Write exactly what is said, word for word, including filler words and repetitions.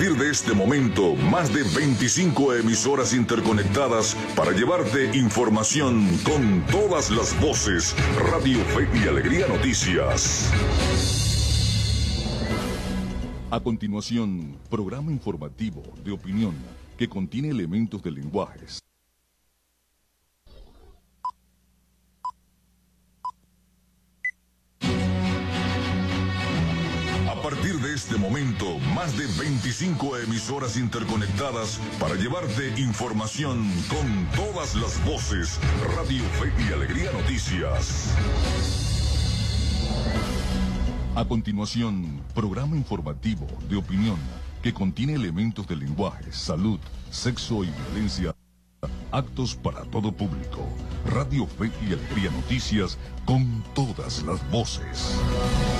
partir de este momento, más de veinticinco emisoras interconectadas para llevarte información con todas las voces. Radio Fe y Alegría Noticias. A continuación, programa informativo de opinión que contiene elementos de lenguajes. A partir de este momento, más de veinticinco emisoras interconectadas para llevarte información con todas las voces. Radio Fe y Alegría Noticias. A continuación, programa informativo de opinión que contiene elementos de lenguaje, salud, sexo y violencia. Actos para todo público. Radio Fe y Alegría Noticias con todas las voces.